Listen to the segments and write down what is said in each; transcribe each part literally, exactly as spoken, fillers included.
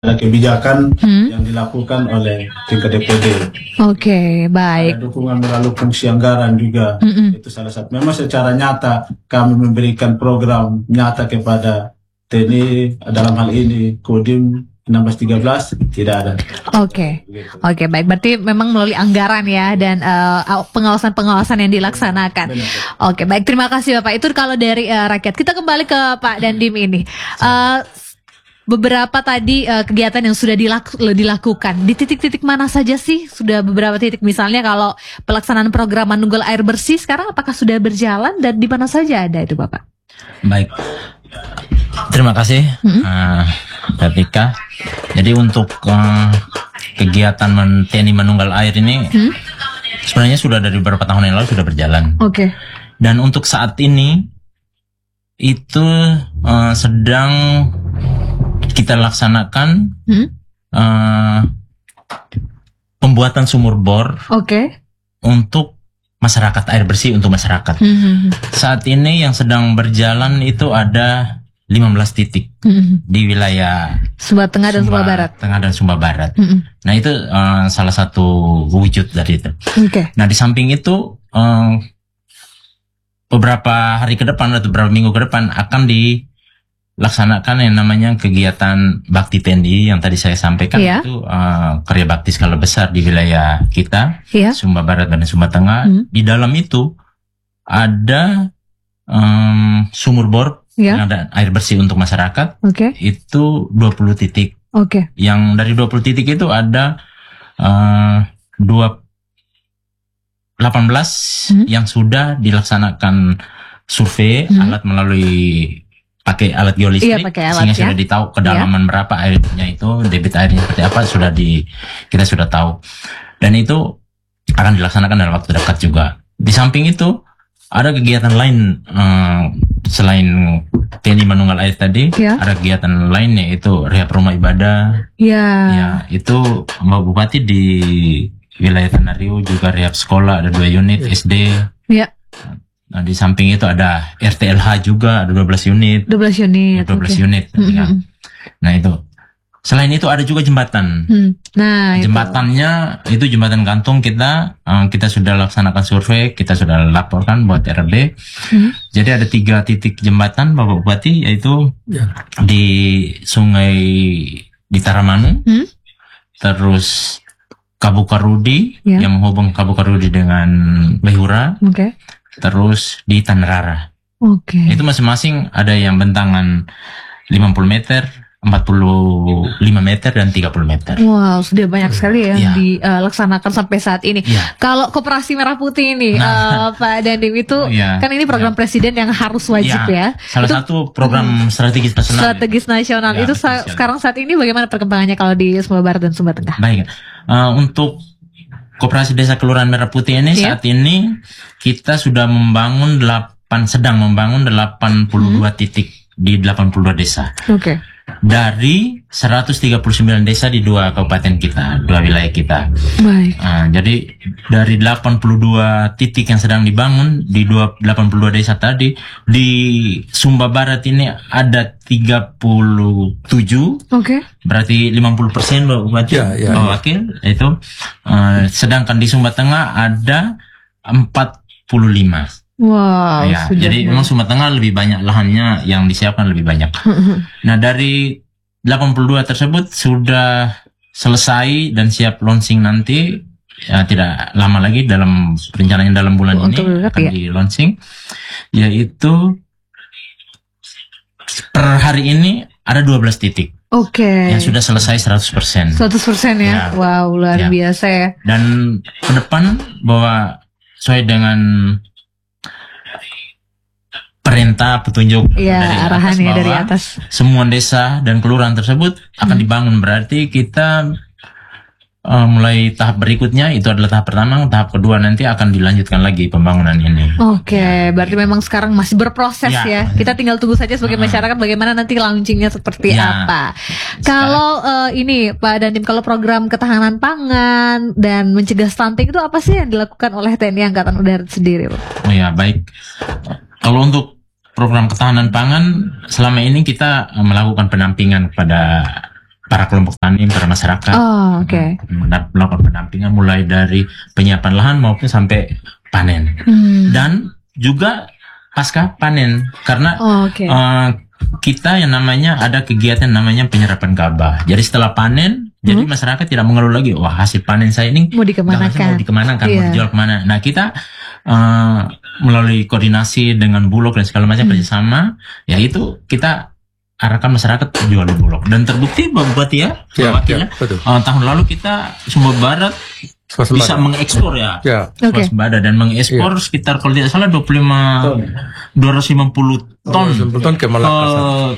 ada kebijakan hmm? yang dilakukan oleh tingkat D P D. Oke, okay, baik. Ada dukungan melalui fungsi anggaran juga. Mm-mm. Itu salah satu. Memang secara nyata kami memberikan program nyata kepada T N I dalam hal ini Kodim enam belas tiga belas tidak ada. Oke, okay. Oke, okay, baik. Berarti memang melalui anggaran ya dan uh, pengawasan-pengawasan yang dilaksanakan. Oke, okay, baik. Terima kasih Bapak. Itu kalau dari uh, rakyat. Kita kembali ke Pak Dandim ini. Uh, Beberapa tadi uh, kegiatan yang sudah dilaku, dilakukan di titik-titik mana saja sih? Sudah beberapa titik, misalnya kalau pelaksanaan program Manunggal Air Bersih sekarang apakah sudah berjalan dan di mana saja ada itu Bapak? Baik, terima kasih mm-hmm. uh, Ketika. Jadi untuk uh, kegiatan T N I Manunggal Air ini hmm? sebenarnya sudah dari beberapa tahun yang lalu sudah berjalan. Oke. Okay. Dan untuk saat ini itu uh, sedang kita laksanakan hmm? uh, pembuatan sumur bor okay. untuk masyarakat, air bersih untuk masyarakat. Hmm. Saat ini yang sedang berjalan itu ada lima belas titik hmm. di wilayah Sumba Tengah dan Sumba Barat. Tengah dan Sumba Barat. Hmm. Nah itu uh, salah satu wujud dari itu. Okay. Nah di samping itu uh, beberapa hari ke depan atau beberapa minggu ke depan akan di laksanakan yang namanya kegiatan bakti T N I yang tadi saya sampaikan yeah. itu uh, karya bakti skala besar di wilayah kita, yeah. Sumba Barat dan Sumba Tengah. Hmm. Di dalam itu ada um, sumur bor yeah. yang ada air bersih untuk masyarakat. Okay. Itu dua puluh titik. Okay. Yang dari dua puluh titik itu ada uh, delapan belas hmm. yang sudah dilaksanakan survei hmm. alat melalui pakai alat geolistrik, iya, pakai alat, sehingga ya? Sudah ditahu kedalaman ya. Berapa airnya itu, debit airnya seperti apa sudah di kita sudah tahu, dan itu akan dilaksanakan dalam waktu dekat juga. Di samping itu ada kegiatan lain uh, selain T N I Manunggal Air tadi, ya. Ada kegiatan lain yaitu rehab rumah ibadah. Ya. Ya, itu Mbak Bupati di wilayah Tanah Riau juga rehab sekolah, ada dua unit ya. S D. Ya. Nah, di samping itu ada R T L H juga, ada dua belas unit. dua belas unit. dua belas okay. unit. Mm-hmm. Nah, itu. Selain itu ada juga jembatan. Hmm. Nah, jembatannya itu. itu jembatan gantung kita, um, kita sudah laksanakan survei, kita sudah laporkan buat R B. Hmm. Jadi ada tiga titik jembatan Bapak Bupati, yaitu ya. Di Sungai di Taramanu, hmm. terus Kabukarudi ya. Yang menghubung Kabukarudi dengan Behura. Oke. Okay. Terus di Tanrara. Oke. Okay. Itu masing-masing ada yang bentangan lima puluh meter, empat puluh lima meter, dan tiga puluh meter. Wow, sudah banyak sekali ya, ya. dilaksanakan uh, sampai saat ini. Ya. Kalau Koperasi Merah Putih ini, nah. uh, Pak Dandim itu, ya. Kan ini program ya. Presiden yang harus wajib ya. ya. Salah itu, satu program hmm, strategis nasional. Strategis nasional. Ya, itu sa- sekarang saat ini bagaimana perkembangannya kalau di Sumba Barat dan Sumba Tengah? Baik, uh, untuk Koperasi Desa Kelurahan Merah Putih ini yeah. saat ini kita sudah membangun delapan sedang membangun delapan puluh dua hmm. titik di delapan puluh dua desa. Oke. Okay. Dari seratus tiga puluh sembilan desa di dua kabupaten kita, dua wilayah kita. Baik. Nah, jadi dari delapan puluh dua titik yang sedang dibangun di delapan puluh dua desa tadi, di Sumba Barat ini ada tiga puluh tujuh. Oke. Okay. Berarti lima puluh persen Bapak Bupati, ya, ya, Bapak ya. Wakil itu. Uh, sedangkan di Sumba Tengah ada empat puluh lima. Wow. Ya, jadi memang Sumba Tengah lebih banyak lahannya yang disiapkan lebih banyak. Nah, dari delapan puluh dua tersebut sudah selesai dan siap launching nanti, ya, tidak lama lagi dalam rencananya dalam bulan oh, ini akan ya. di launching, yaitu per hari ini ada dua belas titik. Oke. Okay. Yang sudah selesai seratus persen. seratus persen ya. ya. Wow, luar ya. biasa ya. Dan ke depan bahwa sesuai dengan perintah petunjuk ya, dari arahan atas ya bawah, dari atas. Semua desa dan kelurahan tersebut akan hmm. dibangun. Berarti kita uh, mulai tahap berikutnya, itu adalah tahap pertama, tahap kedua nanti akan dilanjutkan lagi pembangunan ini. Oke, okay, ya. Berarti memang sekarang masih berproses ya. ya. Kita tinggal tunggu saja sebagai uh, masyarakat bagaimana nanti launchingnya seperti ya. apa. Sekarang. Kalau uh, ini Pak Dandim, kalau program ketahanan pangan dan mencegah stunting itu apa sih yang dilakukan oleh T N I Angkatan Udara sendiri, Pak? Oh ya, baik. Kalau untuk program ketahanan pangan, selama ini kita melakukan pendampingan kepada para kelompok tani, para masyarakat. Oh, oke. Okay. Melakukan pendampingan mulai dari penyiapan lahan maupun sampai panen. Hmm. Dan juga pasca panen, karena oh, okay. uh, kita yang namanya ada kegiatan namanya penyerapan gabah. Jadi setelah panen, hmm. jadi masyarakat tidak mengeluh lagi, wah hasil panen saya ini mau dikemanakan, mau dikemanakan, yeah. mau dijual kemana. Nah kita uh, melalui koordinasi dengan Bulog dan segala macam hmm. kerjasama, yaitu kita arahkan masyarakat jual di Bulog. Dan terbukti Pak Bupati ya, ya, wakilnya, ya uh, tahun lalu kita Sumatera Barat Swasembada. Bisa mengekspor ya, ya. Swasembada, dan mengekspor ya. Sekitar kalau tidak salah dua puluh lima, dua ratus lima puluh ton, oh, ton ke Makassar.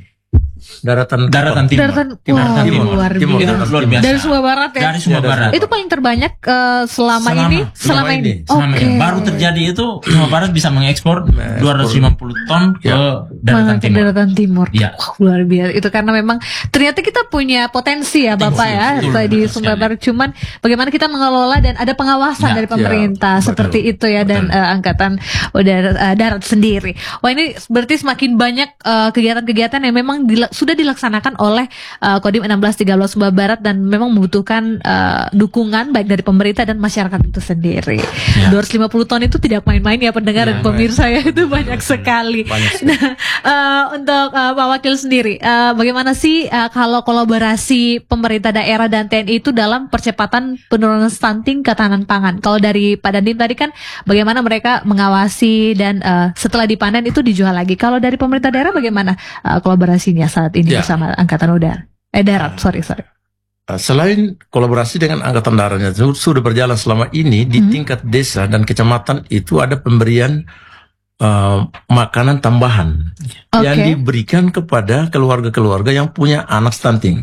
Daratan daratan timur, daratan, timur, wow, timur, luar, timur, timur, luar biasa. Dari Sumatera Barat ya. Dari Sumatera Barat. Itu paling terbanyak uh, selama, selama ini, selama, selama ini. Selama okay. ini. Baru terjadi itu Sumatera Barat bisa mengekspor dua ratus lima puluh ton ya. ke daratan Mana, timur. Daratan timur. Ya. Wow, luar biasa. Itu karena memang ternyata kita punya potensi ya Bapak ya, betul, di Sumatera Barat. Cuman bagaimana kita mengelola dan ada pengawasan ya, dari pemerintah ya, seperti betul, itu ya, dan uh, angkatan udara uh, darat sendiri. Wah, ini berarti semakin banyak uh, kegiatan-kegiatan yang memang dila- sudah dilaksanakan oleh uh, Kodim enam belas tiga belas Sumba Barat dan memang membutuhkan uh, dukungan baik dari pemerintah dan masyarakat itu sendiri. Ya. dua ratus lima puluh ton itu tidak main-main ya pendengar ya, dan pemirsa ya, itu banyak sekali. Banyak sekali. Nah, uh, untuk uh, Pak Wakil sendiri, uh, bagaimana sih uh, kalau kolaborasi pemerintah daerah dan T N I itu dalam percepatan penurunan stunting ketahanan pangan? Kalau dari Pak Dandim tadi kan bagaimana mereka mengawasi dan uh, setelah dipanen itu dijual lagi. Kalau dari pemerintah daerah bagaimana uh, kolaborasinya saat ini ya. bersama Angkatan Udara? Eh darat, sorry sorry. Selain kolaborasi dengan Angkatan Daratnya sudah berjalan selama ini di hmm. tingkat desa dan kecamatan itu ada pemberian uh, makanan tambahan okay. yang diberikan kepada keluarga-keluarga yang punya anak stunting.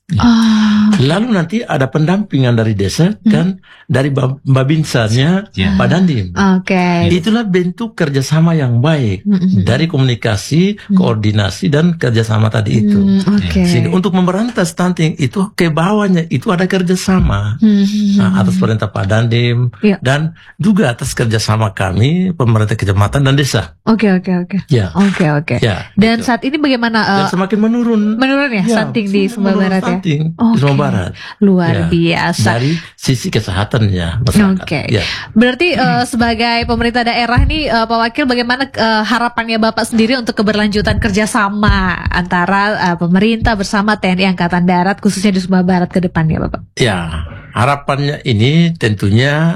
Ah. Lalu nanti ada pendampingan dari desa hmm. kan dari Babinsa-nya yeah. Pak Dandim. Okay. Itulah bentuk kerjasama yang baik hmm. dari komunikasi, hmm. koordinasi dan kerjasama tadi itu. Hmm. Okay. Sehingga untuk memberantas stunting itu ke bawahnya itu ada kerjasama hmm. nah, atas perintah Pak Dandim yeah. dan juga atas kerjasama kami pemerintah kecamatan dan desa. Oke okay, oke okay, oke. Okay. Ya. Oke okay, oke. Okay. Ya, dan gitu. Saat ini bagaimana? Uh, dan semakin menurun. Menurun ya, ya stunting di Sumba Barat ya. Okay. Di Sumba Barat. Luar ya. biasa. Dari sisi kesehatannya masyarakat. Oke. Okay. Ya. Berarti uh, sebagai pemerintah daerah ini uh, Pak Wakil, bagaimana uh, harapannya Bapak sendiri untuk keberlanjutan kerjasama antara uh, pemerintah bersama T N I Angkatan Darat khususnya di Sumba Barat ke depannya, Bapak? Ya, harapannya ini tentunya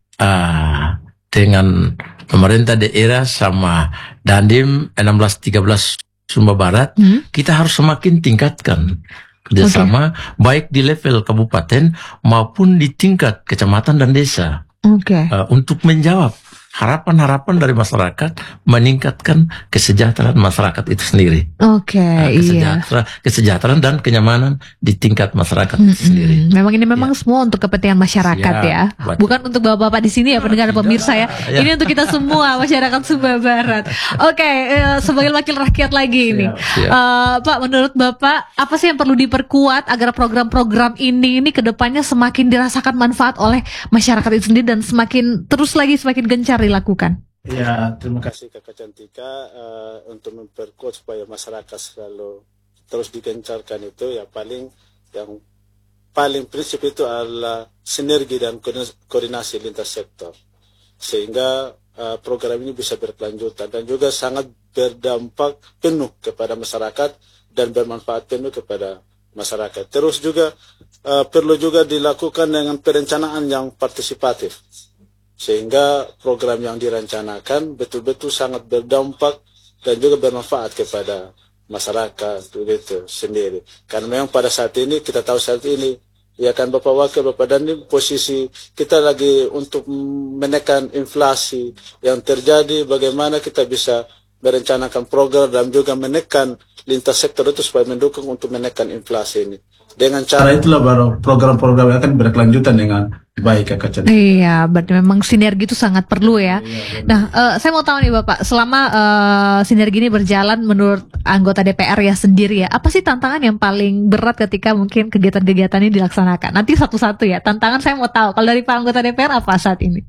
uh, dengan pemerintah daerah sama Dandim enam belas tiga belas Sumba Barat, hmm? kita harus semakin tingkatkan kerjasama okay. baik di level kabupaten maupun di tingkat kecamatan dan desa okay. uh, untuk menjawab harapan-harapan dari masyarakat meningkatkan kesejahteraan masyarakat itu sendiri. Oke, okay, uh, kesejahteraan, iya. kesejahteraan dan kenyamanan di tingkat masyarakat mm-hmm. itu sendiri. Memang ini memang ya. semua untuk kepentingan masyarakat ya, ya. Bukan untuk bapak-bapak di sini ya, pendengar pemirsa ya. ya. Ini untuk kita semua masyarakat Sumba Barat. Oke, okay, uh, sebagai wakil rakyat lagi ini, ya. uh, Pak, menurut Bapak apa sih yang perlu diperkuat agar program-program ini ini kedepannya semakin dirasakan manfaat oleh masyarakat itu sendiri dan semakin terus lagi semakin gencar dilakukan? Ya, terima kasih Kakak Cantika uh, untuk memperkuat supaya masyarakat selalu terus digencarkan itu ya paling yang paling prinsip itu adalah sinergi dan koordinasi lintas sektor sehingga uh, program ini bisa berkelanjutan dan juga sangat berdampak penuh kepada masyarakat dan bermanfaat penuh kepada masyarakat. Terus juga uh, perlu juga dilakukan dengan perencanaan yang partisipatif. Sehingga program yang direncanakan betul-betul sangat berdampak dan juga bermanfaat kepada masyarakat begitu sendiri. Karena memang pada saat ini kita tahu saat ini ya kan Bapak Wakil, Bapak Dandim, posisi kita lagi untuk menekan inflasi yang terjadi, bagaimana kita bisa merencanakan program dan juga menekan lintas sektor itu supaya mendukung untuk menekan inflasi ini. Dengan cara itulah baru program-program akan berkelanjutan dengan baik Kakak Cantika. Iya, berarti memang sinergi itu sangat perlu ya. Iya, nah, uh, saya mau tahu nih Bapak, selama uh, sinergi ini berjalan menurut anggota D P R ya sendiri ya, apa sih tantangan yang paling berat ketika mungkin kegiatan-kegiatan ini dilaksanakan? Nanti satu-satu ya, tantangan saya mau tahu. Kalau dari Pak anggota D P R apa saat ini?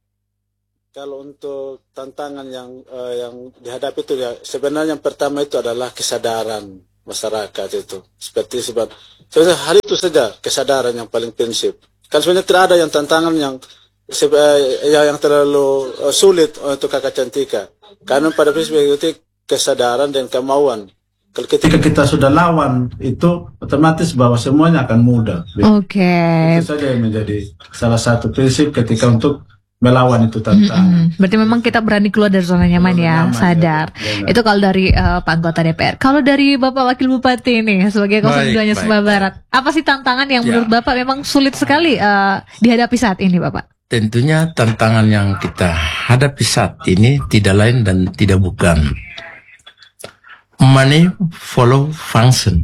Kalau untuk tantangan yang uh, yang dihadapi itu ya sebenarnya yang pertama itu adalah kesadaran masyarakat itu. Seperti sebab Sebenarnya hal itu saja kesadaran yang paling prinsip. Kan sebenarnya tidak ada yang tantangan yang yang terlalu sulit untuk Kakak Cantika. Karena pada prinsip itu kesadaran dan kemauan. Kalau ketika kita sudah lawan itu otomatis bahwa semuanya akan mudah. Oke. Okay. Itu saja yang menjadi salah satu prinsip ketika untuk melawan itu tantangan. Mm-hmm. Berarti memang kita berani keluar dari zona nyaman ya, nyaman, sadar. Ya, itu kalau dari uh, Pak Anggota D P R. Kalau dari Bapak Wakil Bupati nih sebagai nol dua-nya Sumba Barat, apa sih tantangan yang ya. menurut Bapak memang sulit sekali uh, dihadapi saat ini, Bapak? Tentunya tantangan yang kita hadapi saat ini tidak lain dan tidak bukan money follow function.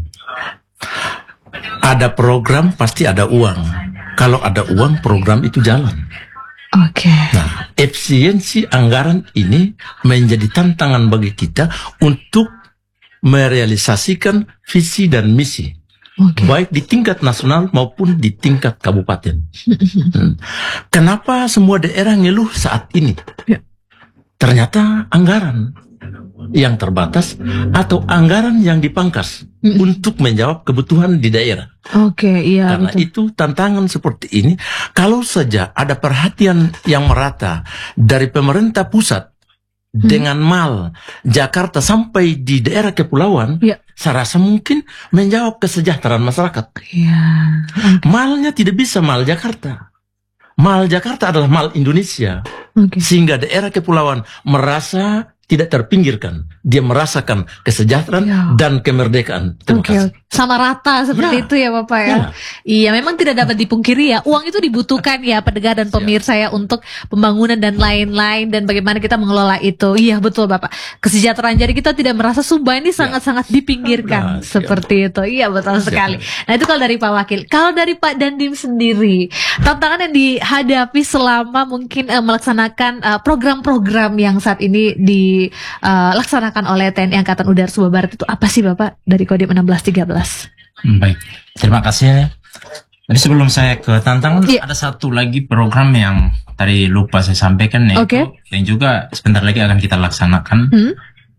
Ada program pasti ada uang. Kalau ada uang, program itu jalan. Oke. Okay. Nah, efisiensi anggaran ini menjadi tantangan bagi kita untuk merealisasikan visi dan misi, okay. baik di tingkat nasional maupun di tingkat kabupaten. hmm. Kenapa semua daerah ngeluh saat ini? Ya. Ternyata anggaran yang terbatas atau anggaran yang dipangkas mm. untuk menjawab kebutuhan di daerah. Oke, okay, iya. Karena betul. Itu tantangan seperti ini, kalau saja ada perhatian yang merata dari pemerintah pusat mm. dengan mal Jakarta sampai di daerah kepulauan, yeah. saya rasa mungkin menjawab kesejahteraan masyarakat. Yeah. Okay. Malnya tidak bisa mal Jakarta. Mal Jakarta adalah mal Indonesia. Okay. Sehingga daerah kepulauan merasa tidak terpinggirkan, dia merasakan kesejahteraan ya. dan kemerdekaan. Terima okay. kasih. Sama rata seperti ya. itu ya Bapak ya? ya. Iya, memang tidak dapat dipungkiri ya. Uang itu dibutuhkan ya pendengar dan pemirsa ya, ya untuk pembangunan dan lain-lain dan bagaimana kita mengelola itu. Iya betul Bapak. Kesejahteraan jadi kita tidak merasa Sumba ini sangat-sangat ya. dipinggirkan ya. seperti ya. itu. Iya betul sekali. Ya. Nah itu kalau dari Pak Wakil. Kalau dari Pak Dandim sendiri, tantangan yang dihadapi selama mungkin uh, melaksanakan uh, program-program yang saat ini dilaksanakan uh, oleh T N I Angkatan Udara Sumba Barat itu apa sih Bapak dari Kodim enam belas tiga belas? Baik, terima kasih. Jadi sebelum saya ke tantangan, yeah. ada satu lagi program yang tadi lupa saya sampaikan, yaitu okay. yang juga sebentar lagi akan kita laksanakan, hmm?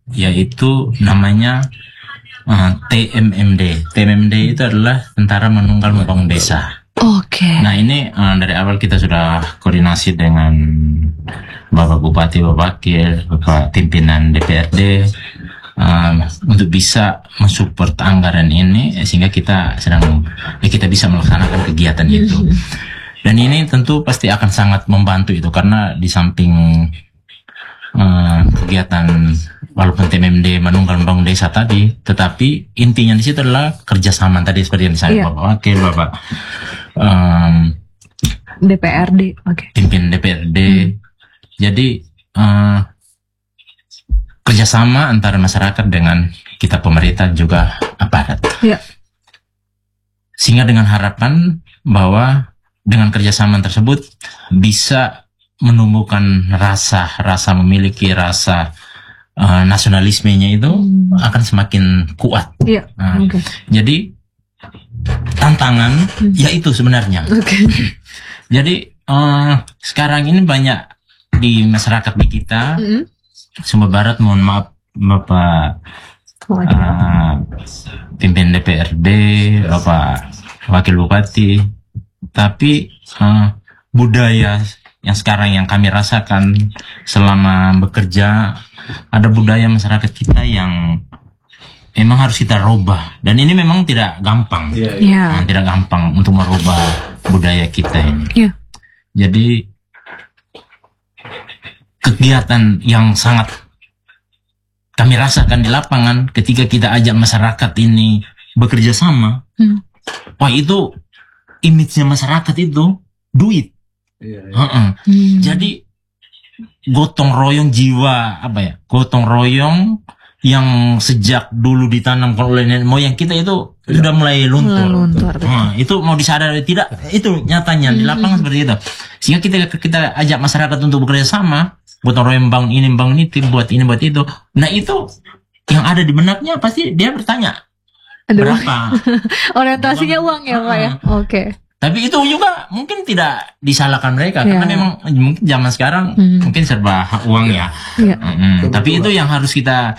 yaitu namanya uh, T M M D. T M M D itu adalah Tentara Menunggal Membangun Desa. Oke. Okay. Nah ini uh, dari awal kita sudah koordinasi dengan Bapak Bupati, Bapak Wakil, Bapak Pimpinan D P R D um, untuk bisa mensupport anggaran ini, sehingga kita sedang ya kita bisa melaksanakan kegiatan itu. Dan ini tentu pasti akan sangat membantu itu, karena di samping uh, kegiatan walaupun T M M D Menunggal Membangun Desa tadi, tetapi intinya di situ adalah kerjasama tadi seperti yang disampaikan yeah. Bapak Wakil, Bapak um, D P R D, oke. Okay. Pimpin D P R D. Hmm. Jadi uh, kerjasama antara masyarakat dengan kita pemerintah juga aparat. Ya. Sehingga dengan harapan bahwa dengan kerjasama tersebut bisa menumbuhkan rasa rasa memiliki rasa uh, nasionalismenya itu hmm. akan semakin kuat. Ya. Nah, okay. Jadi tantangan hmm. yaitu sebenarnya. Okay. Jadi uh, sekarang ini banyak di masyarakat di kita, mm-hmm. Sumba Barat, mohon maaf Bapak uh, pimpin D P R D, Bapak Wakil Bupati, tapi uh, budaya yang sekarang yang kami rasakan selama bekerja, ada budaya masyarakat kita yang memang harus kita rubah, dan ini memang tidak gampang, yeah, yeah. Nah, tidak gampang untuk merubah budaya kita ini. Yeah. Jadi kegiatan yang sangat kami rasakan di lapangan ketika kita ajak masyarakat ini bekerja sama, hmm. wah itu image-nya masyarakat itu duit. Iya, iya. Uh-uh. Hmm. Jadi gotong royong jiwa apa ya? Gotong royong yang sejak dulu ditanam oleh nenek moyang kita itu ya. Sudah mulai luntur. luntur nah, itu mau disadari tidak? Itu nyatanya hmm. di lapangan seperti itu. Sehingga kita kita ajak masyarakat untuk bekerja sama, gotong royong bangun ini, bangun itu, buat ini, buat itu. Nah itu yang ada di benaknya pasti dia bertanya. Aduh. Berapa? Orientasinya uang ya Pak ya. Oke. Okay. Tapi itu juga mungkin tidak disalahkan mereka, ya. Karena memang mungkin zaman sekarang hmm. mungkin serba uang ya. ya. Hmm. Tapi itu yang harus kita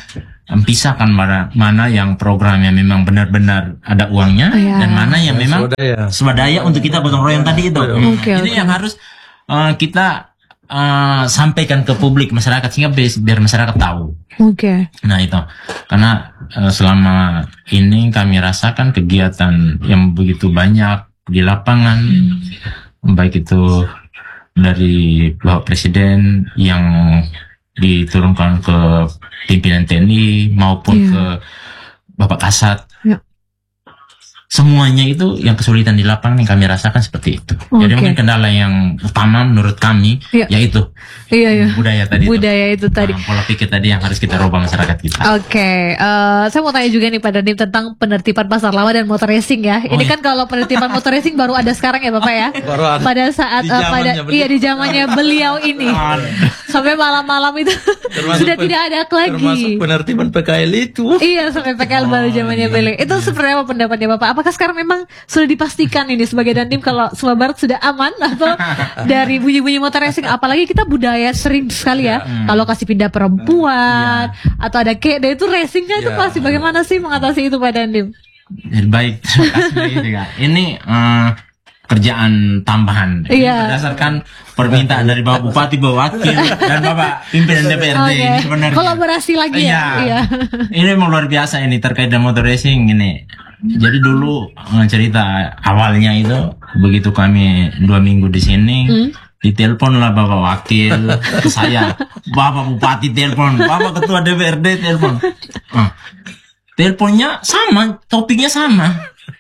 pisahkan mana, mana yang program yang memang benar-benar ada uangnya, yeah. dan mana yang ya, memang swadaya. swadaya untuk kita gotong royong tadi itu. Hmm. Okay, Ini okay. yang harus uh, kita uh, sampaikan ke publik masyarakat sehingga biar masyarakat tahu. Oke. Okay. Nah itu karena uh, selama ini kami rasakan kegiatan yang begitu banyak di lapangan, hmm. baik itu dari Bapak Presiden yang diturunkan ke pimpinan T N I maupun yeah. ke Bapak Kasat, yeah. semuanya itu yang kesulitan di lapangan yang kami rasakan seperti itu. Okay. Jadi mungkin kendala yang utama menurut kami yeah. yaitu yeah, yeah. budaya tadi. Budaya itu, itu tadi. Nah, pola pikir tadi yang harus kita rubah masyarakat kita. Oke, okay. uh, saya mau tanya juga nih Pak Dandim tentang penertiban pasar lama dan motor racing ya. Oh, Ini iya. kan kalau penertiban motor racing baru ada sekarang ya Bapak ya. Baru ada. Pada saat uh, pada beliau. iya di zamannya beliau ini. Sampai malam-malam itu sudah pen, tidak ada lagi. Termasuk penertiban P K L itu. Iya, sampai P K L oh, baru zamannya iya, beliau. Itu iya. seperti apa pendapatnya Bapak? Apakah sekarang memang sudah dipastikan ini sebagai Dandim kalau Sumatera Barat sudah aman atau dari bunyi-bunyi motor racing? Apalagi kita budaya sering sekali ya, hmm. kalau kasih pindah perempuan yeah. atau ada kek, dan itu racingnya yeah. itu pasti bagaimana sih mengatasi itu Pak Dandim? Baik, terima kasih juga. Ini uh, kerjaan tambahan yeah. berdasarkan permintaan dari Bapak Bupati, Bapak Wakil dan Bapak pimpinan D P R D. Okay. Ini sebenarnya kolaborasi lagi ya. Iya. Ini memang luar biasa ini terkait dengan motor racing ini. Jadi dulu cerita awalnya itu begitu kami dua minggu di sini, hmm? ditelepon lah Bapak Wakil ke saya, Bapak Bupati telepon, Bapak Ketua D P R D telepon. Uh, teleponnya sama, topiknya sama.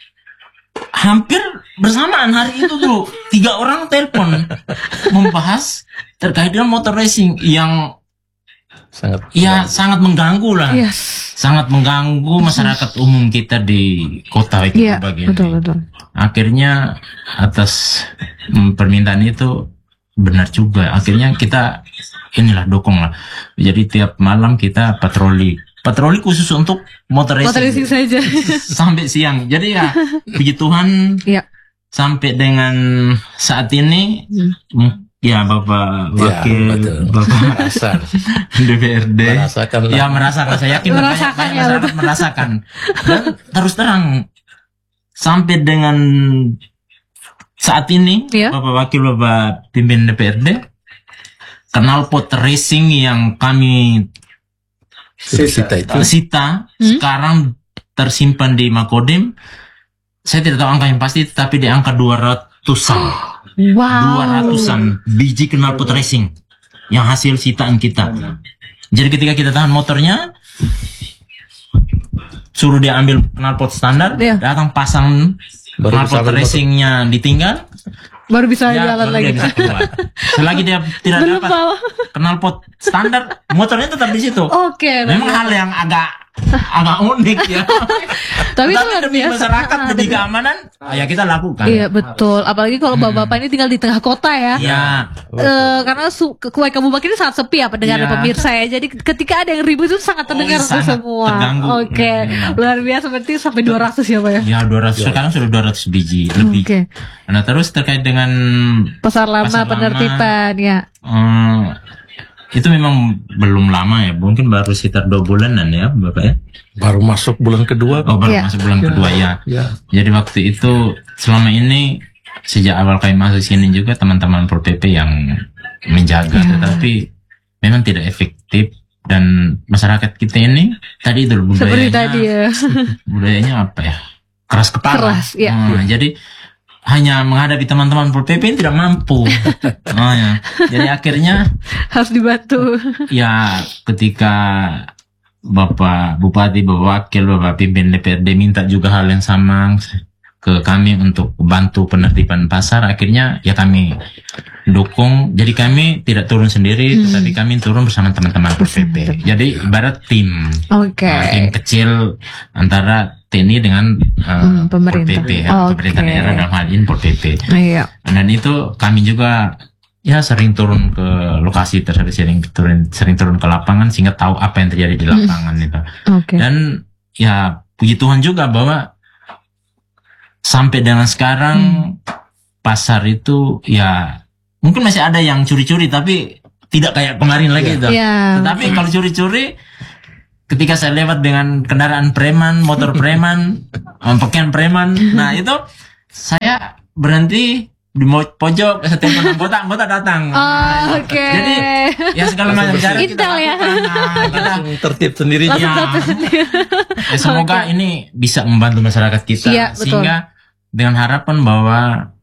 Hampir bersamaan hari itu tuh tiga orang telepon membahas terkait dengan motor racing yang sangat ya sangat mengganggu lah, yes. sangat mengganggu masyarakat umum kita di kota itu yeah, bagian. Betul, betul. Akhirnya atas mm, permintaan itu benar juga. Akhirnya kita inilah dukung lah. Jadi tiap malam kita patroli, patroli khusus untuk motor racing. Motor racing saja sampai siang. Jadi ya puji Tuhan yeah. sampai dengan saat ini. Hmm. Ya Bapak Wakil, ya, Bapak D P R D, merasakan ya merasakan, saya yakin merasakan, banyak, ya, banyak merasakan. Dan terus terang sampai dengan saat ini, ya. Bapak Wakil, Bapak pimpinan D P R D, knalpot racing yang kami sita, itu. sita hmm? sekarang tersimpan di Makodim. Saya tidak tahu angka yang pasti, tapi di angka dua ratusan. Wow. dua ratusan biji knalpot racing yang hasil sitaan kita. Jadi ketika kita tahan motornya, suruh dia ambil knalpot standar, yeah. datang pasang knalpot racingnya ditinggal, baru bisa ya, baru jalan lagi. Dia bisa keluar. Selagi dia tidak Belum dapat bawa knalpot standar, motornya tetap di situ. Oke. Okay, memang hal yang agak agak unik ya. Tapi itu luar biasa. Masyarakat ah, demi keamanan, ya kita lakukan. Iya betul. Apalagi kalau hmm. bapak-bapak ini tinggal di tengah kota ya. Iya. Uh, karena Kuai Kabupaten ini sangat sepi ya pendengar ya. pemirsa ya. Jadi ketika ada yang ribut itu sangat terdengar oh, semua. Oke. Okay. Ya. Luar biasa, berarti sampai dua ratus ya Pak ya? Ya dua ratus. Sekarang sudah dua ratus biji lebih. Oke. Okay. Nah terus terkait dengan pasar lama, pasar penertiban lama, ya. Um, itu memang belum lama ya, mungkin baru sekitar dua bulanan ya Bapak ya. Baru masuk bulan kedua. Oh baru ya. masuk bulan ya. kedua ya. ya. Jadi waktu itu selama ini sejak awal kami masuk sini juga teman-teman Pol P P yang menjaga, ya. Tetapi memang tidak efektif dan masyarakat kita ini tadi itu budayanya. Seperti tadi ya. Budayanya apa ya? Keras kepala. Keras ya. Hmm, jadi hanya menghadapi teman-teman Pol P P tidak mampu. Oh, ya. Jadi akhirnya harus dibantu. Ya, ketika Bapak Bupati, Bapak Wakil, Bapak Pimpin D P R D minta juga hal yang sama ke kami untuk bantu penertiban pasar, akhirnya ya kami dukung. Jadi kami tidak turun sendiri, hmm. tetapi kami turun bersama teman-teman Pol P P. Jadi ibarat tim, okay. uh, tim kecil antara T N I dengan uh, hmm, Pol P P, ya, okay. pemerintah daerah dalam hal ini Pol P P. Iya. Dan itu kami juga ya sering turun ke lokasi tersebut, sering turun, sering turun ke lapangan sehingga tahu apa yang terjadi di lapangan hmm. itu. Okay. Dan ya puji Tuhan juga bahwa sampai dengan sekarang hmm. pasar itu ya mungkin masih ada yang curi-curi tapi tidak kayak kemarin lagi itu. Yeah. Tetapi kalau curi-curi ketika saya lewat dengan kendaraan preman, motor preman, pakaian preman, nah itu saya berhenti di pojok, setiap anggota anggota datang. Oh, nah, oke. Okay. Jadi ya segala macam cara kita Intel ya. Nah, kita tertib sendiri. Langsung ya. tertib sendiri. Ya, semoga Okay. ini bisa membantu masyarakat kita Iya, betul. sehingga dengan harapan bahwa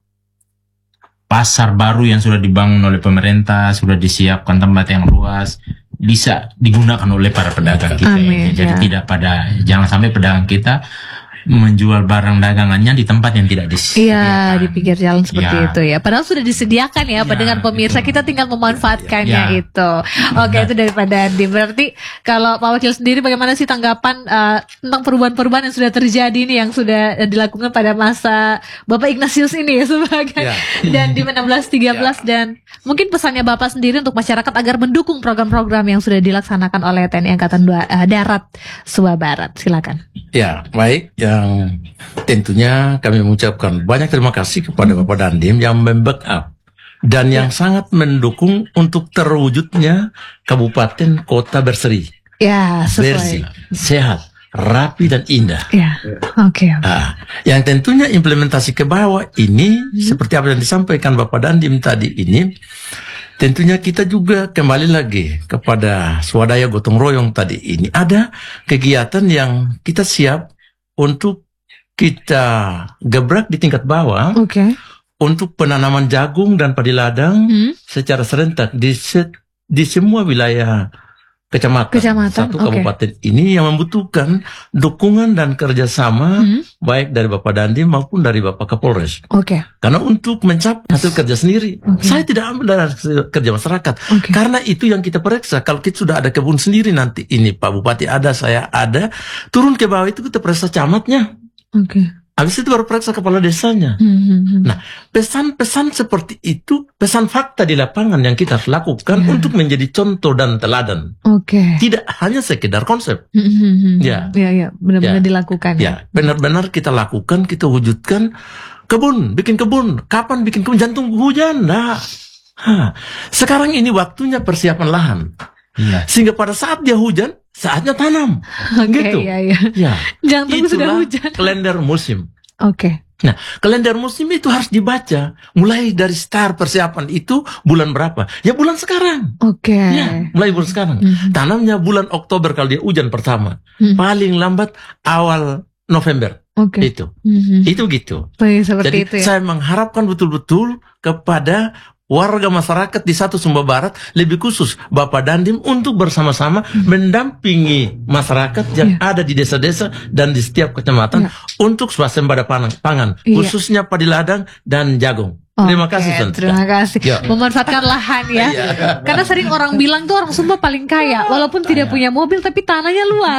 pasar baru yang sudah dibangun oleh pemerintah, sudah disiapkan tempat yang luas, bisa digunakan oleh para pedagang kita. Amin, ini. Jadi ya. tidak pada, jangan sampai pedagang kita menjual barang dagangannya di tempat yang tidak disediakan. Iya, di pinggir jalan seperti Ya. itu ya. Padahal sudah disediakan ya, Ya, dengan pemirsa, betul. kita tinggal memanfaatkannya Ya. itu. Oke, itu daripada Andi. Berarti kalau Pak Wakil sendiri bagaimana sih tanggapan uh, tentang perubahan-perubahan yang sudah terjadi ini, yang sudah uh, dilakukan pada masa Bapak Ignatius ini ya sebagai Ya. dan di enam belas tiga belas dan mungkin pesannya Bapak sendiri untuk masyarakat agar mendukung program-program yang sudah dilaksanakan oleh T N I Angkatan Dua- uh, Darat Sumba Barat. Silakan. Ya, baik. Yang tentunya kami mengucapkan banyak terima kasih kepada Bapak Dandim yang membackup dan yang sangat mendukung untuk terwujudnya kabupaten kota berseri, Ya, bersih, sesuai. sehat, rapi dan indah. Ya. Oke. Ah, yang tentunya implementasi ke bawah ini seperti apa yang disampaikan Bapak Dandim tadi ini, tentunya kita juga kembali lagi kepada swadaya gotong royong tadi ini. Ada kegiatan yang kita siap untuk kita gebrak di tingkat bawah Oke. untuk penanaman jagung dan padi ladang Hmm. secara serentak di se- di semua wilayah kecamatan, Kecamatan, satu oke. kabupaten ini yang membutuhkan dukungan dan kerjasama Hmm. baik dari Bapak Dandim maupun dari Bapak Kapolres. Oke. Karena untuk mencapai hasil kerja sendiri, Oke. saya tidak ambil dari hasil kerja masyarakat. Oke. Karena itu yang kita periksa. Kalau kita sudah ada kebun sendiri nanti, ini Pak Bupati ada, saya ada, turun ke bawah itu kita periksa camatnya. Oke. Habis itu baru periksa kepala desanya. Hmm, hmm, hmm. Nah, pesan-pesan seperti itu, pesan fakta di lapangan yang kita harus lakukan Ya. untuk menjadi contoh dan teladan. Oke. Tidak hanya sekedar konsep. Hmm, hmm, hmm. Ya. Ya, ya, benar-benar Ya. dilakukan. Ya, benar-benar kita lakukan, kita wujudkan. Kebun, bikin kebun. Kapan bikin kebun? Jantung hujan. Nah, Hah. Sekarang ini waktunya persiapan lahan. Iya. Sehingga pada saat dia hujan, saatnya tanam. Oke, Gitu. ya, ya. Ya, Jangan tunggu sudah itulah hujan. kalender musim. Oke. Nah, kalender musim itu harus dibaca. Mulai dari start persiapan itu bulan berapa? Ya bulan sekarang. Oke. Ya, mulai bulan sekarang. Mhm. Tanamnya bulan Oktober kalau dia hujan pertama. Hmm. Paling lambat awal November. Oke. Itu. Mhm. Itu gitu. Baik, seperti Jadi itu ya. saya mengharapkan betul-betul kepada warga masyarakat di satu Sumba Barat, lebih khusus Bapak Dandim untuk bersama-sama mendampingi masyarakat yang Ya. ada di desa-desa dan di setiap kecamatan Ya. untuk swasembada pangan, pangan Iya. khususnya padi ladang dan jagung. Terima Oke, kasih, Santika. terima kasih. Ya. Memanfaatkan lahan ya. Iya. Karena sering orang bilang tuh orang Sumba paling kaya, walaupun tidak punya mobil tapi tanahnya luas.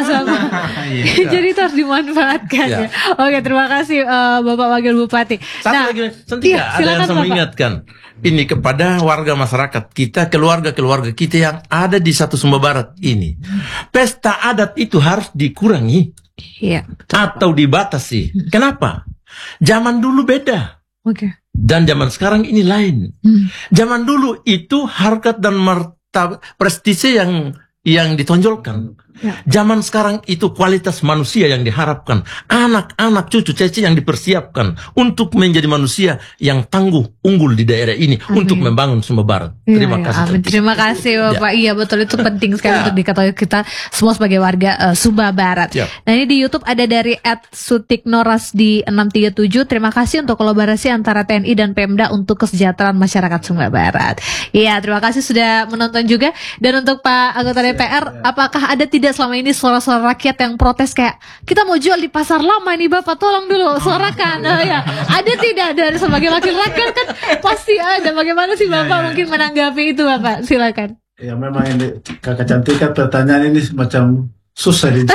Jadi itu harus dimanfaatkan ya. Ya. Oke, terima kasih eh, Bapak Wakil Bupati. Satu Nah, lagi, Santika, iya, ada silakan, yang saya Bapak. mengingatkan. Ini kepada warga masyarakat kita, keluarga-keluarga kita yang ada di satu Sumba Barat ini. Pesta adat itu harus dikurangi Iya. atau dibatasi. Kenapa? Zaman dulu beda. Oke. Dan zaman sekarang ini lain. Hmm. Zaman dulu itu harkat dan martabat prestise yang yang ditonjolkan. Ya. Zaman sekarang itu kualitas manusia yang diharapkan. Anak-anak, cucu, cece yang dipersiapkan untuk menjadi manusia yang tangguh, unggul di daerah ini. Amin. Untuk membangun Sumba Barat. Iya, Terima iya, kasih. amin. Santika. Terima kasih Bapak. Iya betul, itu penting sekali Ya. untuk diketahui kita semua sebagai warga eh, Sumba Barat. Siap. Nah ini di YouTube ada dari at sutiknoras di enam tiga tujuh. Terima kasih untuk kolaborasi antara T N I dan Pemda untuk kesejahteraan masyarakat Sumba Barat. Iya, terima kasih sudah menonton juga. Dan untuk Pak anggota D P R, apakah ada tidak selama ini suara-suara rakyat yang protes kayak kita mau jual di pasar lama ini Bapak, tolong dulu suarakan. Oh, ya. Ada tidak dari sebagai wakil rakyat kan pasti ada. Bagaimana sih Bapak mungkin menanggapi itu Bapak? Silakan. Ya memang ini Kakak Cantika, pertanyaan ini semacam susah di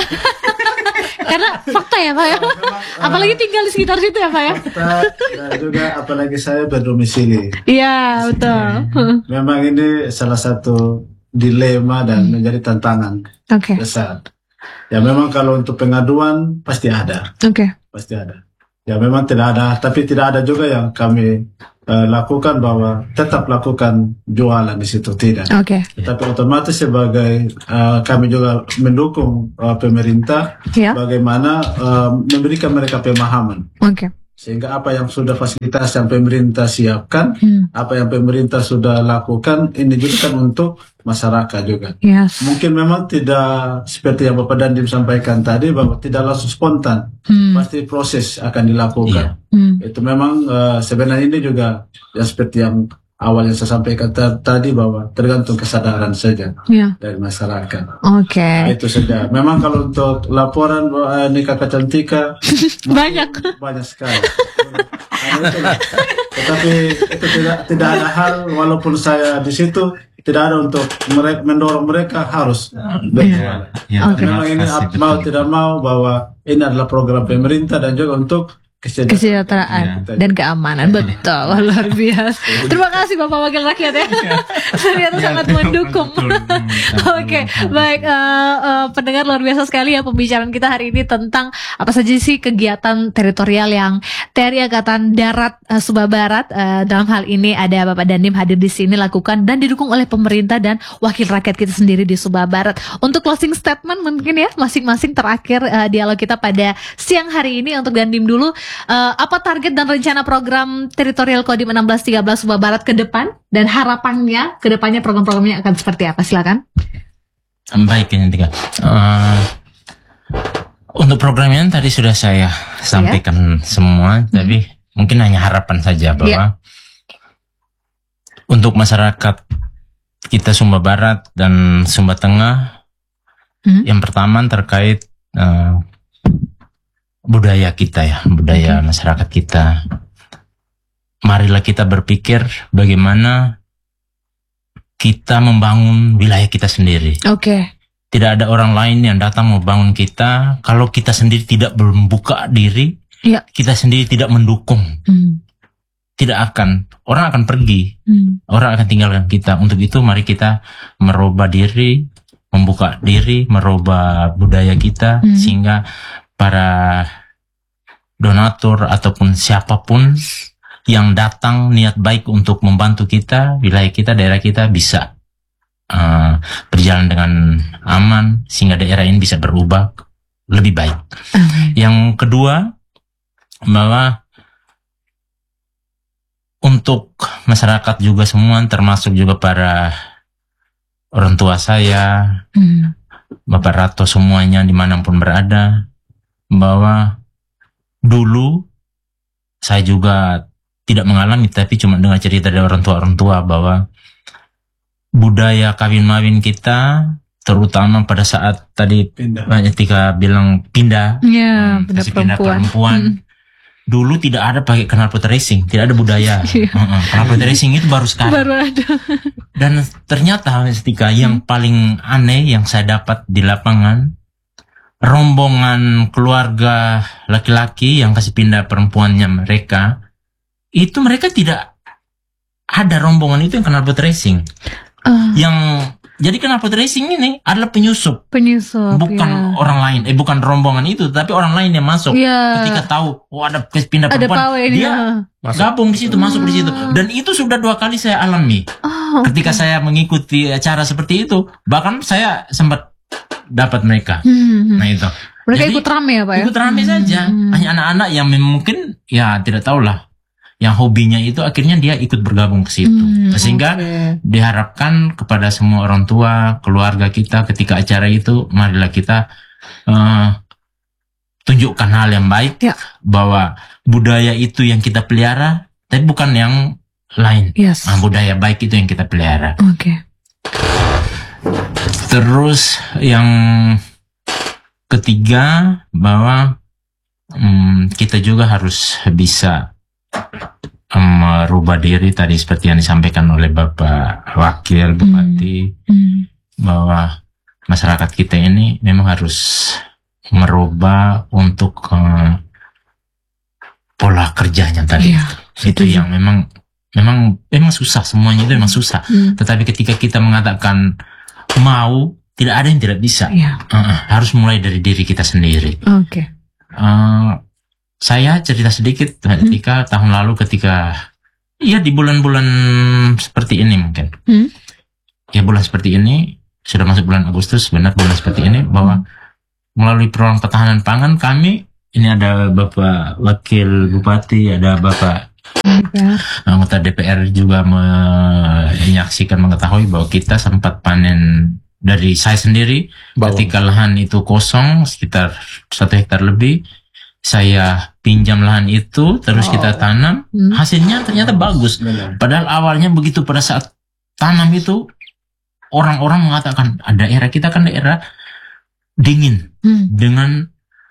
Karena fakta ya Pak ya. Apalagi tinggal di sekitar situ ya Pak ya. fakta, dan juga apalagi saya berdomisili. Iya betul. Memang ini salah satu dilema dan menjadi tantangan Oke. besar. Ya memang kalau untuk pengaduan pasti ada, Oke. pasti ada. Ya memang tidak ada, tapi tidak ada juga yang kami uh, lakukan bahwa tetap lakukan jualan di situ, tidak. Oke. Okay. Tapi otomatis sebagai uh, kami juga mendukung uh, pemerintah yeah. bagaimana uh, memberikan mereka pemahaman. Oke. Okay. Sehingga apa yang sudah fasilitas yang pemerintah siapkan, hmm. apa yang pemerintah sudah lakukan, ini juga kan untuk masyarakat juga. Yes. Mungkin memang tidak seperti yang Bapak Dandim sampaikan tadi, bahwa tidak langsung spontan, hmm. pasti proses akan dilakukan. Yeah. Hmm. Itu memang uh, sebenarnya ini juga yang seperti yang awal yang saya sampaikan tadi, bahwa tergantung kesadaran saja yeah. dari masyarakat. Oke. Okay. Nah, itu saja. Memang kalau untuk laporan uh, nikah kecantika banyak banyak sekali. Nah, tetapi itu tidak tidak ada hal, walaupun saya di situ tidak ada untuk mereka, mendorong mereka harus berjualan. Yeah. Yeah. Okay. Memang ini mau tidak mau bahwa ini adalah program pemerintah dan juga untuk kesejahteraan, kesejahteraan ya. Dan keamanan. Betul, luar biasa. Terima kasih Bapak Wakil Rakyat ya, ternyata ya, sangat mendukung. Oke, okay, baik uh, uh, pendengar, luar biasa sekali ya pembicaraan kita hari ini tentang apa saja sih kegiatan teritorial yang T N I Angkatan Darat uh, Sumba Barat uh, dalam hal ini ada Bapak Dandim hadir di sini lakukan dan didukung oleh pemerintah dan wakil rakyat kita sendiri di Sumba Barat. Untuk closing statement mungkin ya masing-masing terakhir uh, dialog kita pada siang hari ini untuk Dandim dulu. Uh, apa target dan rencana program teritorial Kodim enam belas tiga belas Sumba Barat ke depan dan harapannya ke depannya program-programnya akan seperti apa? Silakan. Baik, ini tiga. Uh, untuk programnya tadi sudah saya sampaikan yeah. semua, hmm. tapi mungkin hanya harapan saja bahwa yeah. untuk masyarakat kita Sumba Barat dan Sumba Tengah, hmm. yang pertama terkait uh, budaya kita ya, budaya okay. masyarakat kita. Marilah kita berpikir bagaimana kita membangun wilayah kita sendiri. Oke. Okay. Tidak ada orang lain yang datang membangun kita kalau kita sendiri tidak membuka diri, yeah. kita sendiri tidak mendukung. Mm. Tidak akan, orang akan pergi, mm. orang akan tinggalkan kita. Untuk itu mari kita merubah diri, membuka diri, merubah budaya kita, mm. sehingga para donatur ataupun siapapun yang datang niat baik untuk membantu kita, wilayah kita, daerah kita bisa uh, berjalan dengan aman sehingga daerah ini bisa berubah lebih baik. Uh-huh. Yang kedua, bahwa untuk masyarakat juga semua, termasuk juga para orang tua saya, uh-huh. Bapak Rato semuanya dimanapun berada, bahwa dulu saya juga tidak mengalami, tapi cuma dengar cerita dari orang tua-orang tua bahwa budaya kawin mawin kita, terutama pada saat tadi banyak Tika bilang pindah, ya, hmm, pindah perempuan, pindah perempuan. Hmm. Dulu tidak ada pakai knalpot racing, tidak ada budaya. uh-uh. Knalpot racing itu baru sekarang. Baru ada. Dan ternyata Tika hmm. yang paling aneh yang saya dapat di lapangan, rombongan keluarga laki-laki yang kasih pindah perempuannya mereka, itu mereka tidak ada rombongan itu yang knalpot racing. Uh. Yang jadi knalpot racing ini adalah penyusup, penyusup, bukan ya. Orang lain, eh bukan rombongan itu, tapi orang lain yang masuk. Ya. Ketika tahu, oh ada pindah perempuan, dia masuk. Gabung di situ, masuk di situ. Dan itu sudah dua kali saya alami. Oh, ketika okay. saya mengikuti acara seperti itu, bahkan saya sempat dapat mereka. Hmm. Nah itu. Mereka jadi, ikut rame ya Pak ya? Ikut rame hmm. saja. Hanya anak-anak yang mungkin ya tidak tahulah, yang hobinya itu akhirnya dia ikut bergabung ke situ. Hmm, Sehingga okay. diharapkan kepada semua orang tua, keluarga kita ketika acara itu, marilah kita uh, tunjukkan hal yang baik, ya. Bahwa budaya itu yang kita pelihara, tapi bukan yang lain. Yes. Nah, budaya baik itu yang kita pelihara. Oke. Okay. Terus yang ketiga, bahwa um, kita juga harus bisa merubah diri tadi seperti yang disampaikan oleh Bapak Wakil Bupati, mm. Mm. bahwa masyarakat kita ini memang harus merubah untuk uh, pola kerjanya tadi. Yeah, itu yang memang memang memang susah, semuanya itu memang susah. Mm. Tetapi ketika kita mengatakan mau, tidak ada yang tidak bisa. Yeah. Uh, harus mulai dari diri kita sendiri. Oke. Okay. Uh, Saya cerita sedikit ketika hmm. tahun lalu ketika Iya, di bulan-bulan seperti ini mungkin. Hmm? Ya bulan seperti ini, sudah masuk bulan Agustus, benar bulan seperti ini, bahwa melalui program ketahanan pangan kami, ini ada Bapak Wakil Bupati, ada Bapak anggota D P R juga menyaksikan, mengetahui bahwa kita sempat panen dari saya sendiri, bawang. Ketika lahan itu kosong, sekitar satu hektar lebih, saya pinjam lahan itu, terus oh. kita tanam, hmm. hasilnya ternyata bagus. Padahal awalnya begitu pada saat tanam itu, orang-orang mengatakan, daerah kita kan daerah dingin, hmm. dengan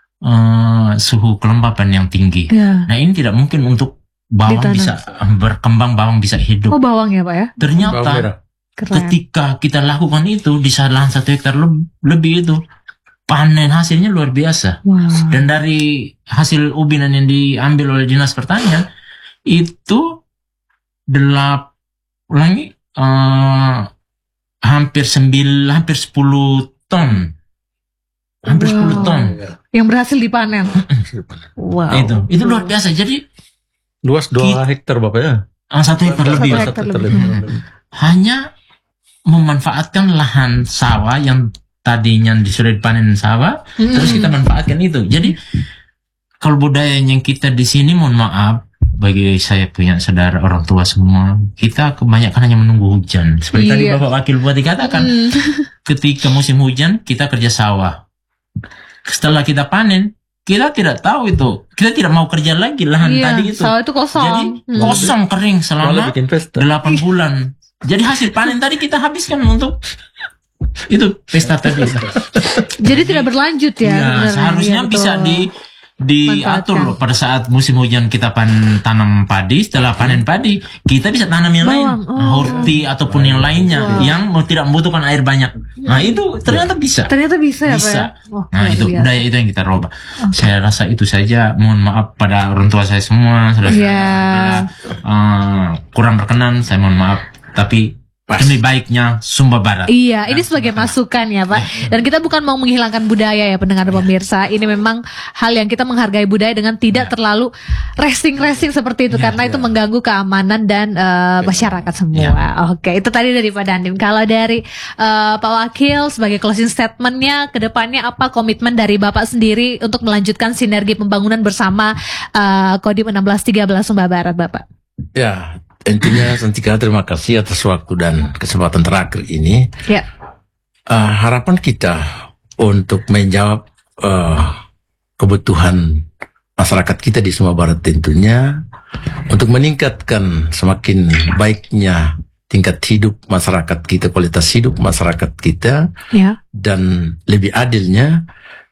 uh, suhu kelembapan yang tinggi. Yeah. Nah ini tidak mungkin untuk bawang ditanam. Bisa berkembang, bawang bisa hidup. Oh bawang ya Pak ya? Ternyata ketika kita lakukan itu, di lahan satu hektar lebih, lebih itu, panen hasilnya luar biasa. Wow. Dan dari hasil ubinan yang diambil oleh Dinas Pertanian itu delap ulangi uh, hampir sembilan hampir sepuluh ton. Hampir wow. sepuluh ton yang berhasil dipanen. Wow. Itu itu luar biasa. Jadi luas dua hektar Bapak ya? Uh, satu hektar lebih. Hektar lebih. lebih. Hanya memanfaatkan lahan sawah yang tadinya sudah dipanen sawah, hmm. terus kita manfaatkan itu. Jadi kalau budaya yang kita di sini, mohon maaf, bagi saya punya saudara orang tua semua, kita kebanyakan hanya menunggu hujan. Seperti iya. tadi Bapak Wakil Bupati katakan, hmm. ketika musim hujan kita kerja sawah. Setelah kita panen, kita tidak tahu itu, kita tidak mau kerja lagi lahan iya, tadi itu. Sawah itu kosong. Jadi hmm. kosong kering selama delapan bulan. Jadi hasil panen tadi kita habiskan untuk itu pesta tadi. Jadi tidak berlanjut ya? Ya seharusnya ya, bisa di diatur loh pada saat musim hujan kita pan, tanam padi, setelah panen padi kita bisa tanam yang Bawang. lain, oh. horti ataupun yang lainnya wow. yang tidak membutuhkan air banyak. Nah itu ternyata bisa. Ternyata bisa ya bisa. Pak? Oh, nah itu biasa. Budaya itu yang kita rubah. Okay. Saya rasa itu saja. Mohon maaf pada orang tua saya semua, saudara yeah. uh, kurang berkenan. Saya mohon maaf. Tapi demi baiknya Sumba Barat. Iya, ini sebagai masukan ya Pak. Dan kita bukan mau menghilangkan budaya ya pendengar pemirsa. Ini memang hal yang kita menghargai budaya dengan tidak terlalu racing-racing seperti itu. Ya, karena ya. itu mengganggu keamanan dan uh, masyarakat semua. Ya. Oke, itu tadi dari Pak Dandim. Kalau dari uh, Pak Wakil sebagai closing statementnya, kedepannya apa komitmen dari Bapak sendiri untuk melanjutkan sinergi pembangunan bersama uh, Kodim enam belas tiga belas Sumba Barat Bapak? Ya, intinya Santika terima kasih atas waktu dan kesempatan terakhir ini. Ya. Uh, harapan kita untuk menjawab uh, kebutuhan masyarakat kita di Sumba Barat tentunya untuk meningkatkan semakin baiknya tingkat hidup masyarakat kita, kualitas hidup masyarakat kita, ya. Dan lebih adilnya.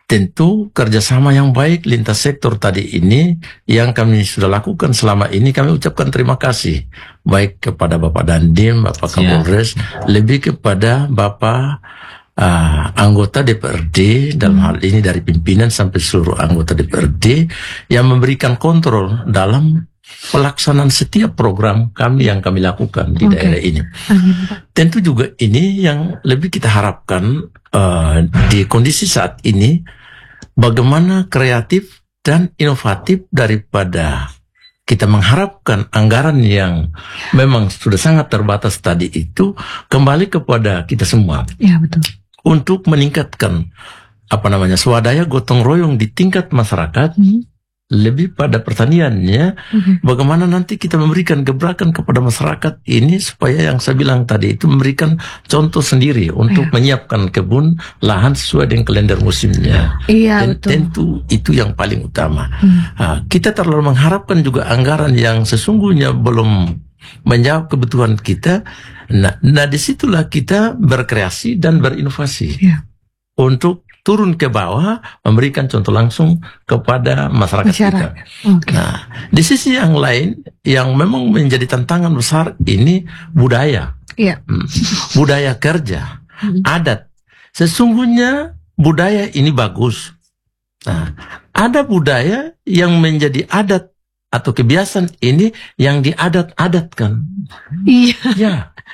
Tentu kerjasama yang baik lintas sektor tadi ini yang kami sudah lakukan selama ini, kami ucapkan terima kasih baik kepada Bapak Dandim, Bapak Kapolres, ya. lebih kepada Bapak uh, anggota D P R D dalam hmm. hal ini dari pimpinan sampai seluruh anggota D P R D yang memberikan kontrol dalam pelaksanaan setiap program kami yang kami lakukan di okay. daerah ini. Amin. Tentu juga ini yang lebih kita harapkan uh, di kondisi saat ini. Bagaimana kreatif dan inovatif daripada kita mengharapkan anggaran yang memang sudah sangat terbatas tadi itu kembali kepada kita semua. Ya, betul. Untuk meningkatkan apa namanya swadaya gotong royong di tingkat masyarakat. Hmm. Lebih pada pertaniannya, mm-hmm. bagaimana nanti kita memberikan gebrakan kepada masyarakat ini supaya yang saya bilang tadi itu memberikan contoh sendiri untuk yeah. menyiapkan kebun lahan sesuai dengan kalender musimnya. Iya, Dan betul. tentu itu yang paling utama. Mm. Nah, kita terlalu mengharapkan juga anggaran yang sesungguhnya belum menjawab kebutuhan kita. Nah, nah disitulah kita berkreasi dan berinovasi yeah. untuk turun ke bawah, memberikan contoh langsung kepada masyarakat, masyarakat. kita. Okay. Nah, di sisi yang lain, yang memang menjadi tantangan besar ini budaya. Yeah. Hmm. Budaya kerja, hmm. adat. Sesungguhnya budaya ini bagus. Nah, ada budaya yang menjadi adat atau kebiasaan ini yang diadat-adatkan. Iya. Ya.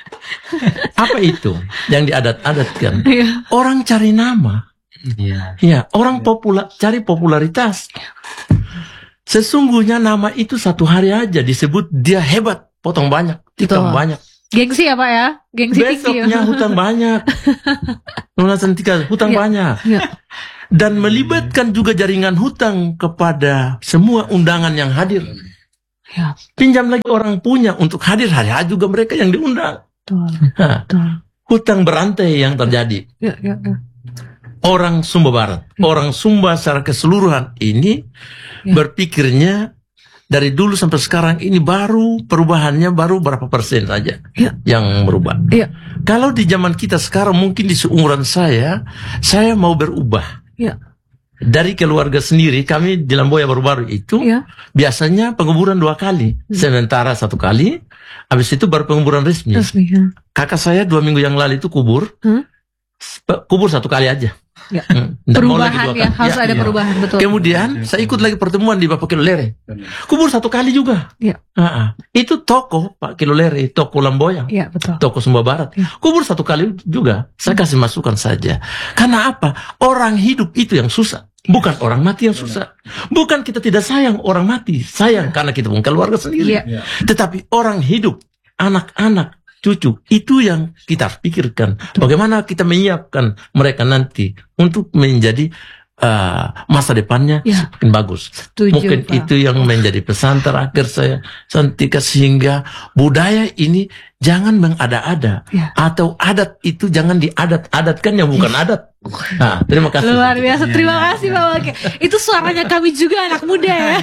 Apa itu yang diadat-adatkan? Yeah. Orang cari nama. Ya, ya orang populer cari popularitas. Sesungguhnya nama itu satu hari aja disebut dia hebat potong banyak, tikam Betul. banyak. Gengsi ya Pak ya? Gengsi tinggi. Besoknya hutang banyak. Lunasan tiga, hutang Ya. banyak. Ya. Dan melibatkan juga jaringan hutang kepada semua undangan yang hadir. Ya. Pinjam lagi orang punya untuk hadir, hari juga mereka yang diundang. Betul. Nah, Betul. hutang berantai yang terjadi. Ya, ya, ya. Orang Sumba Barat, orang Sumba secara keseluruhan ini Ya. berpikirnya dari dulu sampai sekarang ini baru perubahannya baru berapa persen saja Ya. yang berubah. Ya. Kalau di zaman kita sekarang mungkin di seumuran saya, saya mau berubah. Ya. Dari keluarga sendiri, kami di Lamboya baru-baru itu Ya. biasanya penguburan dua kali, sementara satu kali, habis itu baru penguburan resmi. Resmi. Ya. Kakak saya dua minggu yang lalu itu kubur, Hmm? kubur satu kali aja. Ya. Hmm, nggak mau lagi Perubahan dua ya, kali. harus Ya, ada ya. perubahan, betul. Kemudian saya ikut lagi pertemuan di Bapak Kilolere, kubur satu kali juga. Ya. Ah, ah. Itu toko Pak Kilolere, toko Lamboya, Ya, betul. toko Sumba Barat, Ya. kubur satu kali juga. Saya kasih masukan saja. Karena apa? Orang hidup itu yang susah. Bukan orang mati yang susah. Bukan kita tidak sayang orang mati. Sayang karena kita punya keluarga sendiri. Ya. Tetapi orang hidup, anak-anak, cucu, itu yang kita harus pikirkan. Bagaimana kita menyiapkan mereka nanti untuk menjadi uh, masa depannya Ya. semakin bagus. Setuju, Mungkin Pak. itu yang menjadi pesan terakhir saya, Santika, sehingga budaya ini jangan mengada-ada. Ya. Atau adat itu jangan diadat-adatkan yang bukan adat. Nah, terima kasih. Luar biasa, terima kasih Pak Wakil. Itu suaranya kami juga anak muda ya.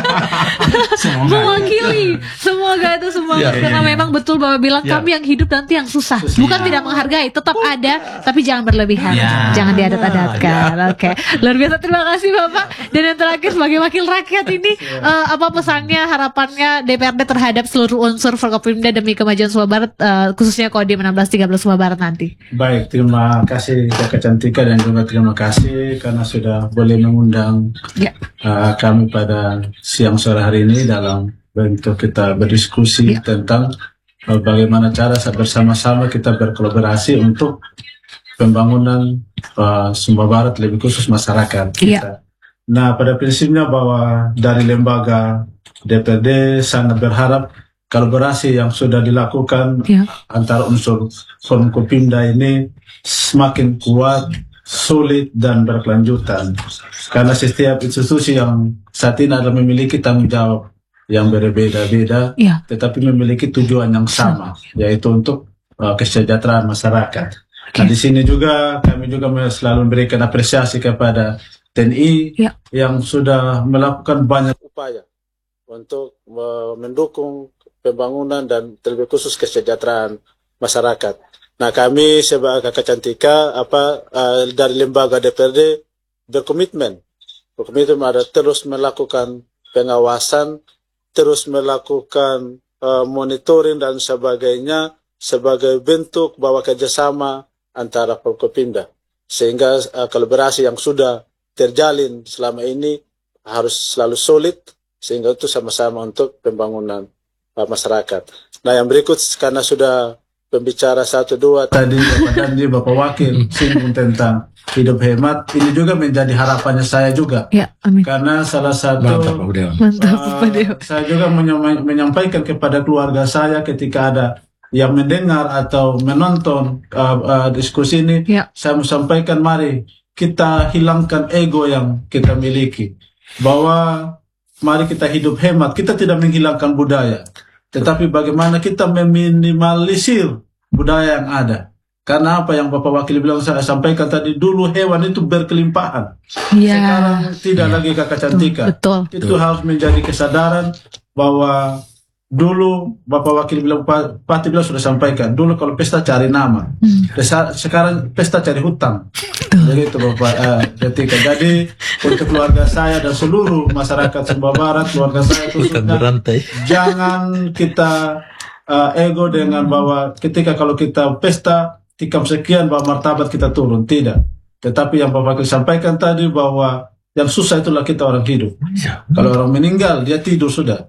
Semoga. Mewakili. Semoga itu semua. Ya, Karena ya, ya. memang betul Bapak bilang Ya. kami yang hidup nanti yang susah. Bukan tidak menghargai, tetap ada, tapi jangan berlebihan. Ya. Jangan diadat-adatkan. Oke. Luar biasa, terima kasih Bapak. Dan yang terakhir sebagai wakil rakyat ini eh, apa pesannya, harapannya D P R D terhadap seluruh unsur Forkopimda demi kemajuan Sumba Barat, eh, khususnya Kodim enam belas tiga belas Sumba Barat nanti. Baik, terima kasih Kakak Cantika dan juga terima kasih karena sudah boleh mengundang Ya. uh, kami pada siang sore hari ini dalam bentuk kita berdiskusi Ya. tentang uh, bagaimana cara bersama-sama kita berkolaborasi untuk pembangunan uh, Sumba Barat, lebih khusus masyarakat kita. Ya. Nah, pada prinsipnya bahwa dari lembaga D P R D sangat berharap kolaborasi yang sudah dilakukan Ya. antara unsur Forkopimda ini semakin kuat, sulit, dan berkelanjutan. Karena setiap institusi yang saat ini adalah memiliki tanggung jawab yang berbeda-beda, Ya. tetapi memiliki tujuan yang sama, yaitu untuk uh, kesejahteraan masyarakat. Nah, di sini juga kami juga selalu memberikan apresiasi kepada T N I Ya. yang sudah melakukan banyak upaya untuk uh, mendukung pembangunan dan terlebih khusus kesejahteraan masyarakat. Nah, kami sebagai Kakak Cantika apa uh, dari lembaga D P R D berkomitmen, berkomitmen ada terus melakukan pengawasan, terus melakukan uh, monitoring dan sebagainya sebagai bentuk bahwa kerjasama antara Forkopimda, sehingga uh, kolaborasi yang sudah terjalin selama ini harus selalu solid, sehingga itu sama-sama untuk pembangunan uh, masyarakat. Nah, yang berikut karena sudah pembicara satu dua tadi Bapak Danji, Bapak Wakil singgung tentang hidup hemat, ini juga menjadi harapannya saya juga, Ya, amin. karena salah satu Mantap, Pak Budeo. Mantap, uh, Pak Deo. saya juga menyama- menyampaikan kepada keluarga saya ketika ada yang mendengar atau menonton uh, uh, diskusi ini, Ya. saya mau sampaikan, mari kita hilangkan ego yang kita miliki, bahwa mari kita hidup hemat. Kita tidak menghilangkan budaya, tetapi bagaimana kita meminimalisir budaya yang ada. Karena apa yang Bapak Wakil bilang, saya sampaikan tadi, dulu hewan itu berkelimpahan. Iya. Sekarang tidak lagi, Kakak Cantika. Betul. Itu harus menjadi kesadaran bahwa dulu Bapak Wakil bilang, Pak Pati bilang sudah sampaikan, dulu kalau pesta cari nama, Hmm. Pesta- sekarang pesta cari hutang. Jadi itu Bapak uh, Cantika. Jadi untuk keluarga saya dan seluruh masyarakat Sumba Barat, keluarga saya itu Hutang sudah, berantai. jangan kita uh, ego dengan bahwa ketika kalau kita pesta tikam sekian bahwa martabat kita turun, tidak. Tetapi yang Bapak Wakil sampaikan tadi bahwa yang susah itulah kita orang hidup. Kalau orang meninggal dia tidur sudah.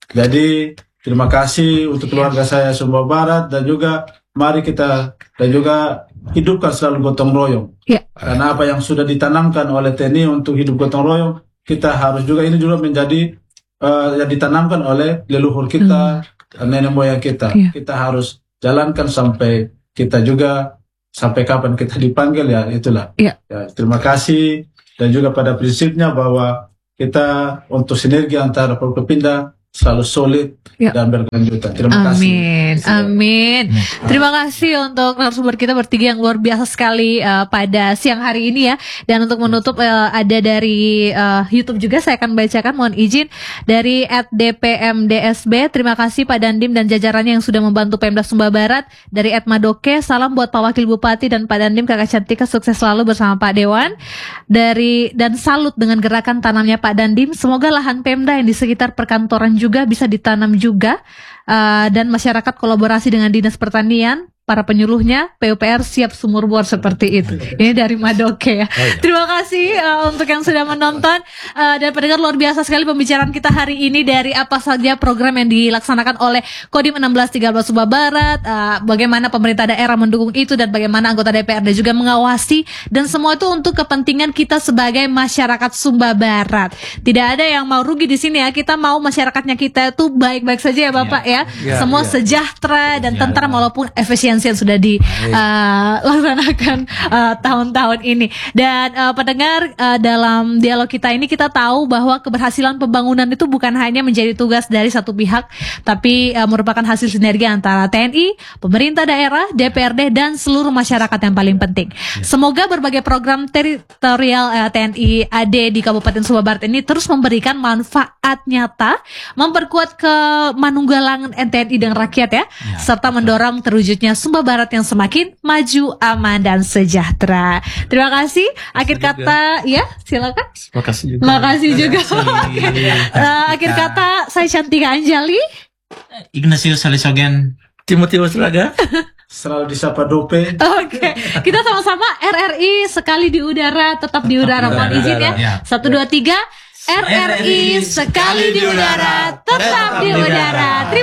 Jadi terima kasih untuk keluarga saya Sumba Barat, dan juga mari kita dan juga hidupkan selalu gotong royong. Ya. Karena apa yang sudah ditanamkan oleh T N I untuk hidup gotong royong, kita harus juga, ini juga menjadi uh, yang ditanamkan oleh leluhur kita, nenek moyang kita. Iya. Kita harus jalankan sampai kita juga sampai kapan kita dipanggil ya itulah. Iya. Ya, terima kasih dan juga pada prinsipnya bahwa kita untuk sinergi antara Forkopimda selalu solid Ya. dan berkelanjutan. Terima kasih. Amin, amin. Terima kasih untuk narasumber kita bertiga yang luar biasa sekali uh, pada siang hari ini ya. Dan untuk menutup uh, ada dari uh, YouTube juga saya akan bacakan, mohon izin dari at d p m d s b. Terima kasih Pak Dandim dan jajarannya yang sudah membantu Pemda Sumba Barat. Dari at Madoke, salam buat Pak Wakil Bupati dan Pak Dandim, Kakak Cantika, sukses selalu bersama Pak Dewan. Dari dan salut dengan gerakan tanamnya Pak Dandim. Semoga lahan Pemda yang di sekitar perkantoran juga bisa ditanam juga, uh, dan masyarakat kolaborasi dengan Dinas Pertanian, para penyuluhnya, P U P R siap sumur bor seperti itu. Ini dari Madoke ya. Terima kasih uh, untuk yang sudah menonton uh, dan pendengar, luar biasa sekali pembicaraan kita hari ini dari apa saja program yang dilaksanakan oleh Kodim enam belas tiga belas Sumba Barat, uh, bagaimana pemerintah daerah mendukung itu dan bagaimana anggota D P R D juga mengawasi, dan semua itu untuk kepentingan kita sebagai masyarakat Sumba Barat. Tidak ada yang mau rugi di sini ya. Kita mau masyarakatnya kita itu baik-baik saja ya Bapak ya. Ya, Semua ya. sejahtera dan Ya. tentram walaupun efisiensi yang sudah dilaksanakan uh, tahun-tahun ini. Dan uh, pendengar, uh, dalam dialog kita ini kita tahu bahwa keberhasilan pembangunan itu bukan hanya menjadi tugas dari satu pihak, tapi uh, merupakan hasil sinergi antara T N I, pemerintah daerah, D P R D, dan seluruh masyarakat yang paling penting. Semoga berbagai program teritorial uh, T N I A D di Kabupaten Sumba Barat ini terus memberikan manfaat nyata, memperkuat kemanunggalangan T N I dengan rakyat ya, serta mendorong terwujudnya Sumba Barat yang semakin maju, aman, dan sejahtera. Terima kasih. Akhir kata, ya silakan. Terima kasih juga. Makasih juga. Oke. Uh, akhir kata, saya Cantika Anjali. Ignatius Salisogen. Timothy Wasraga. Selalu disapa Dope. Oke, kita sama-sama R R I sekali di udara, tetap di udara. Mohon izin ya. Ya. Satu, dua, tiga. R R I sekali di udara, tetap di udara. Terima